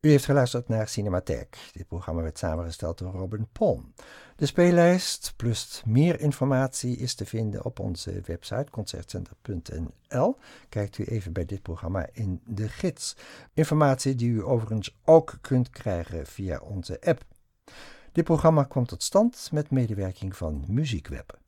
U heeft geluisterd naar Cinematheek. Dit programma werd samengesteld door Robin Palm. De speellijst plus meer informatie is te vinden op onze website concertcenter.nl. Kijkt u even bij dit programma in de gids. Informatie die u overigens ook kunt krijgen via onze app. Dit programma komt tot stand met medewerking van Muziekweb.